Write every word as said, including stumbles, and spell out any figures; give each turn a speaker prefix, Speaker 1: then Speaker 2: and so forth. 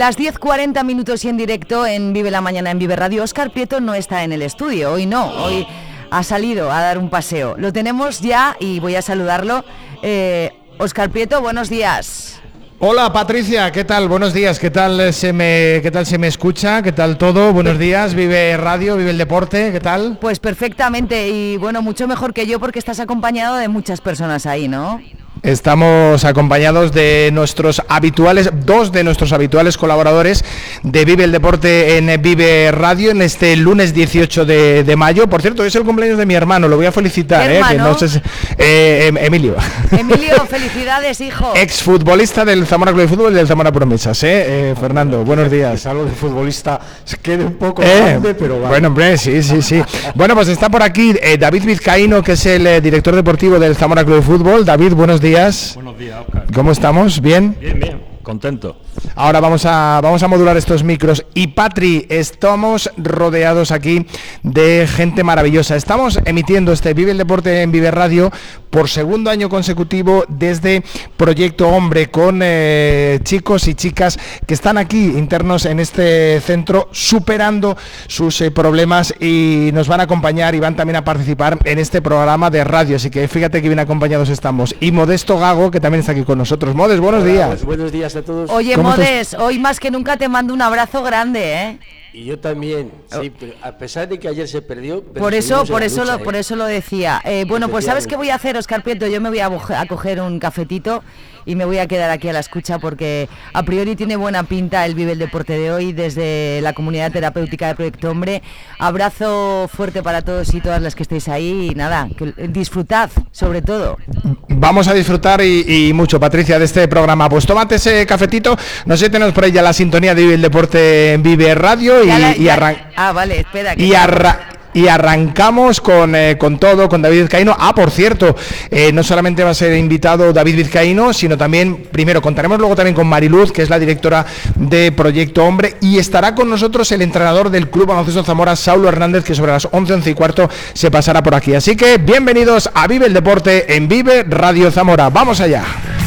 Speaker 1: Las diez cuarenta minutos y en directo en Vive la Mañana en Vive Radio. Óscar Prieto no está en el estudio, hoy no, hoy ha salido a dar un paseo. Lo tenemos ya y voy a saludarlo. Eh, Óscar Prieto, buenos días.
Speaker 2: Hola Patricia, ¿qué tal? Buenos días, ¿qué tal se me, qué tal se me escucha? ¿Qué tal todo? Buenos días, Vive Radio, Vive el Deporte, ¿qué tal?
Speaker 1: Pues perfectamente y bueno, mucho mejor que yo porque estás acompañado de muchas personas ahí, ¿no?
Speaker 2: Estamos acompañados de nuestros habituales, dos de nuestros habituales colaboradores de Vive el Deporte en Vive Radio en este lunes dieciocho de, de mayo. Por cierto, es el cumpleaños de mi hermano, lo voy a felicitar, eh, que no sé si, eh, Emilio.
Speaker 1: Emilio, felicidades, hijo.
Speaker 2: Exfutbolista del Zamora Club de Fútbol y del Zamora Promesas, eh, eh Fernando, buenos días.
Speaker 3: Es algo de futbolista, se quede un poco
Speaker 2: eh,
Speaker 3: grande, pero vale.
Speaker 2: Bueno, hombre, sí, sí, sí. Bueno, pues está por aquí eh, David Vizcaíno, que es el eh, director deportivo del Zamora Club de Fútbol. David, buenos días.
Speaker 4: Buenos días, Óscar.
Speaker 2: ¿Cómo estamos? ¿Bien?
Speaker 4: Bien, bien, contento.
Speaker 2: Ahora vamos a vamos a modular estos micros. Y Patri, estamos rodeados aquí de gente maravillosa. Estamos emitiendo este Vive el Deporte en Vive Radio por segundo año consecutivo desde Proyecto Hombre, con eh, chicos y chicas que están aquí internos en este centro superando sus eh, problemas y nos van a acompañar y van también a participar en este programa de radio. Así que fíjate que bien acompañados estamos. Y Modesto Gago, que también está aquí con nosotros. Modes, buenos
Speaker 3: Hola,
Speaker 2: días.
Speaker 3: pues, buenos días a todos.
Speaker 1: Oye, Modes, hoy más que nunca te mando un abrazo grande, ¿eh?
Speaker 3: Y yo también, sí, pero a pesar de que ayer se perdió. Pero
Speaker 1: por eso, por
Speaker 3: en
Speaker 1: eso,
Speaker 3: lucha,
Speaker 1: lo,
Speaker 3: ¿eh?
Speaker 1: por eso lo decía. Eh, bueno, pues ¿sabes qué voy a hacer, Óscar Prieto? Yo me voy a, a coger un cafetito y me voy a quedar aquí a la escucha porque a priori tiene buena pinta el Vive el Deporte de hoy desde la comunidad terapéutica de Proyecto Hombre. Abrazo fuerte para todos y todas las que estéis ahí y nada, que disfrutad sobre todo.
Speaker 2: Vamos a disfrutar y, y mucho, Patricia, de este programa. Pues tómate ese cafetito. No sé si tenemos por ahí ya la sintonía de Vive el Deporte en Vive Radio y,
Speaker 1: la,
Speaker 2: y arran-
Speaker 1: Ah, vale, espera. Que
Speaker 2: y arra- Y arrancamos con, eh, con todo, con David Vizcaíno. Ah, por cierto, eh, no solamente va a ser invitado David Vizcaíno, sino también, primero, contaremos luego también con Mariluz, que es la directora de Proyecto Hombre, y estará con nosotros el entrenador del Club Baloncesto Zamora, Saulo Hernández, que sobre las once, once y cuarto se pasará por aquí. Así que, bienvenidos a Vive el Deporte en Vive Radio Zamora. ¡Vamos allá!